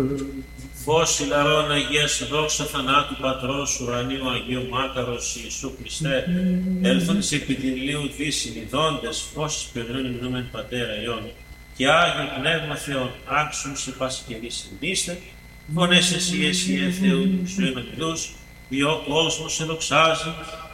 Φως ηλαρών Αγίας, δόξα θανάτου Πατρός ουρανίου Αγίου Μάκαρος Ιησού Χριστέ, έλθοντες επί την ηλίου συνειδώντες, φως παιδρών ημνούμεν Πατέρα Υιόν, και Άγιο Πνεύμα Θεόν, άξιον σε πάση καιρή συνδύστε, φωνές εσύ Θεού, σου εμετρούς, διό κόσμος σε δοξάζει,